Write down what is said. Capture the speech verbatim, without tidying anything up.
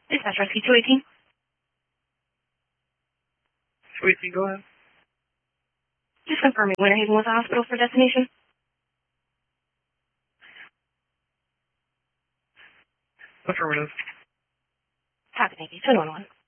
Dispatch Rescue two eighteen. two eighteen, go ahead. Just confirming Winter Haven was the hospital for destination. Affirmative. Copy, thank you. two one one.